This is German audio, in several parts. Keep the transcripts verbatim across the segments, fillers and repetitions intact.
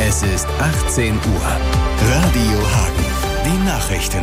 Es ist achtzehn Uhr. Radio Hagen. Die Nachrichten.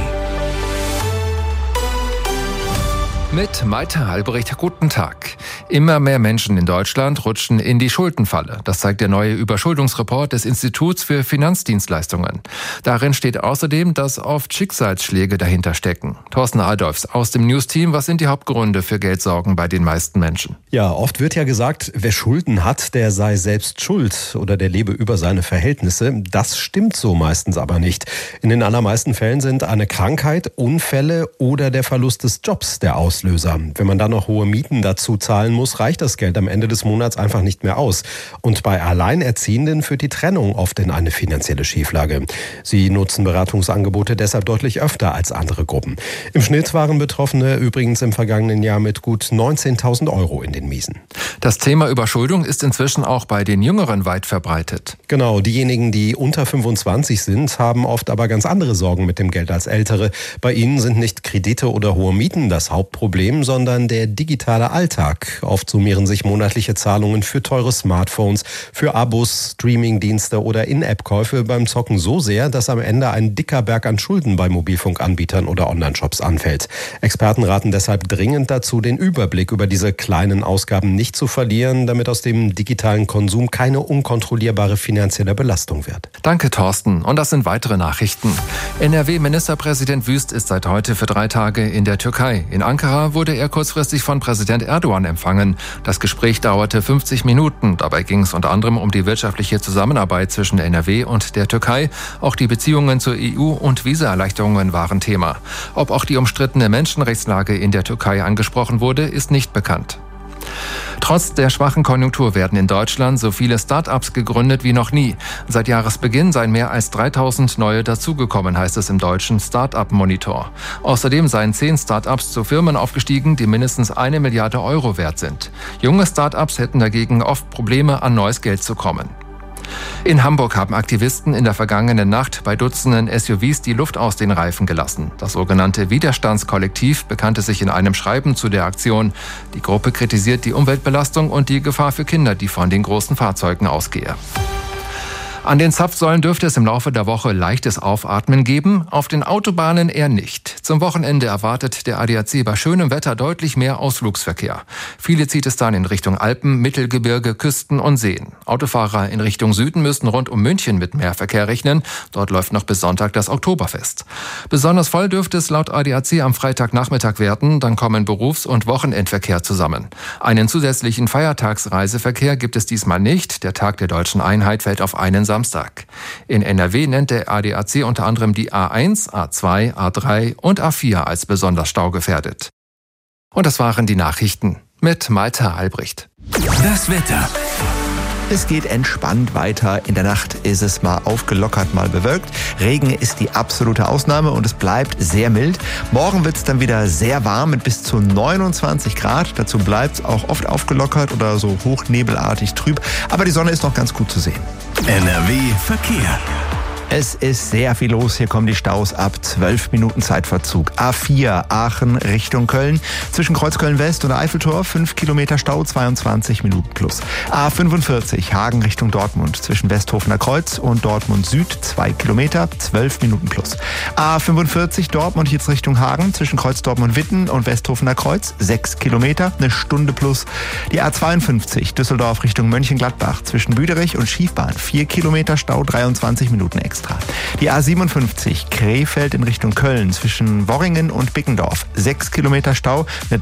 Mit Maite Albrecht, guten Tag. Immer mehr Menschen in Deutschland rutschen in die Schuldenfalle. Das zeigt der neue Überschuldungsreport des Instituts für Finanzdienstleistungen. Darin steht außerdem, dass oft Schicksalsschläge dahinter stecken. Thorsten Adolfs aus dem News-Team, was sind die Hauptgründe für Geldsorgen bei den meisten Menschen? Ja, oft wird ja gesagt, wer Schulden hat, der sei selbst schuld oder der lebe über seine Verhältnisse. Das stimmt so meistens aber nicht. In den allermeisten Fällen sind eine Krankheit, Unfälle oder der Verlust des Jobs der Auslöser. Wenn man dann noch hohe Mieten dazu zahlen muss, reicht das Geld am Ende des Monats einfach nicht mehr aus. Und bei Alleinerziehenden führt die Trennung oft in eine finanzielle Schieflage. Sie nutzen Beratungsangebote deshalb deutlich öfter als andere Gruppen. Im Schnitt waren Betroffene übrigens im vergangenen Jahr mit gut neunzehntausend Euro in den Miesen. Das Thema Überschuldung ist inzwischen auch bei den Jüngeren weit verbreitet. Genau, diejenigen, die unter fünfundzwanzig sind, haben oft aber ganz andere Sorgen mit dem Geld als Ältere. Bei ihnen sind nicht Kredite oder hohe Mieten das Hauptproblem, sondern der digitale Alltag. Oft summieren sich monatliche Zahlungen für teure Smartphones, für Abos, Streamingdienste oder In-App-Käufe beim Zocken so sehr, dass am Ende ein dicker Berg an Schulden bei Mobilfunkanbietern oder Online-Shops anfällt. Experten raten deshalb dringend dazu, den Überblick über diese kleinen Ausgaben nicht zu verlieren, damit aus dem digitalen Konsum keine unkontrollierbare finanzielle Belastung wird. Danke, Thorsten. Und das sind weitere Nachrichten. N R W-Ministerpräsident Wüst ist seit heute für drei Tage in der Türkei. In Ankara wurde er kurzfristig von Präsident Erdogan empfangen. Das Gespräch dauerte fünfzig Minuten. Dabei ging es unter anderem um die wirtschaftliche Zusammenarbeit zwischen N R W und der Türkei. Auch die Beziehungen zur E U und Visaerleichterungen waren Thema. Ob auch die umstrittene Menschenrechtslage in der Türkei angesprochen wurde, ist nicht bekannt. Trotz der schwachen Konjunktur werden in Deutschland so viele Start-ups gegründet wie noch nie. Seit Jahresbeginn seien mehr als dreitausend neue dazugekommen, heißt es im deutschen Start-up-Monitor. Außerdem seien zehn Start-ups zu Firmen aufgestiegen, die mindestens eine Milliarde Euro wert sind. Junge Start-ups hätten dagegen oft Probleme, an neues Geld zu kommen. In Hamburg haben Aktivisten in der vergangenen Nacht bei Dutzenden S U Vs die Luft aus den Reifen gelassen. Das sogenannte Widerstandskollektiv bekannte sich in einem Schreiben zu der Aktion. Die Gruppe kritisiert die Umweltbelastung und die Gefahr für Kinder, die von den großen Fahrzeugen ausgehe. An den Zapfsäulen dürfte es im Laufe der Woche leichtes Aufatmen geben, auf den Autobahnen eher nicht. Zum Wochenende erwartet der A D A C bei schönem Wetter deutlich mehr Ausflugsverkehr. Viele zieht es dann in Richtung Alpen, Mittelgebirge, Küsten und Seen. Autofahrer in Richtung Süden müssen rund um München mit mehr Verkehr rechnen. Dort läuft noch bis Sonntag das Oktoberfest. Besonders voll dürfte es laut A D A C am Freitagnachmittag werden, dann kommen Berufs- und Wochenendverkehr zusammen. Einen zusätzlichen Feiertagsreiseverkehr gibt es diesmal nicht. Der Tag der Deutschen Einheit fällt auf einen Samstag. In N R W nennt der A D A C unter anderem die A eins, A zwei, A drei und A vier als besonders staugefährdet. Und das waren die Nachrichten mit Maite Albrecht. Das Wetter. Es geht entspannt weiter. In der Nacht ist es mal aufgelockert, mal bewölkt. Regen ist die absolute Ausnahme und es bleibt sehr mild. Morgen wird es dann wieder sehr warm mit bis zu neunundzwanzig Grad. Dazu bleibt es auch oft aufgelockert oder so hochnebelartig trüb. Aber die Sonne ist noch ganz gut zu sehen. N R W Verkehr. Es ist sehr viel los. Hier kommen die Staus ab zwölf Minuten Zeitverzug. A vier Aachen Richtung Köln. Zwischen Kreuzköln West und Eiffeltor fünf Kilometer Stau, zweiundzwanzig Minuten plus. A fünfundvierzig Hagen Richtung Dortmund. Zwischen Westhofener Kreuz und Dortmund Süd zwei Kilometer, zwölf Minuten plus. A fünfundvierzig Dortmund jetzt Richtung Hagen. Zwischen Kreuz Dortmund Witten und Westhofener Kreuz sechs Kilometer, eine Stunde plus. Die A zweiundfünfzig Düsseldorf Richtung Mönchengladbach. Zwischen Büderich und Schiefbahn vier Kilometer Stau, dreiundzwanzig Minuten extra. Die A siebenundfünfzig Krefeld in Richtung Köln zwischen Worringen und Bickendorf. sechs Kilometer Stau, eine